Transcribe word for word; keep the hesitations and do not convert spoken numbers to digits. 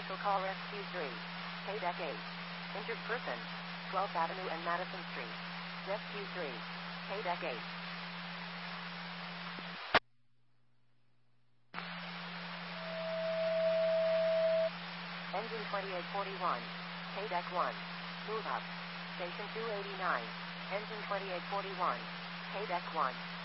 Special call Rescue three. K-Deck eight. Injured person. twelfth Avenue and Madison Street. Rescue three. K-Deck eight. Engine twenty-eight forty-one. K-Deck one. Move up. Station two eighty-nine. Engine twenty-eight forty-one. K-Deck one.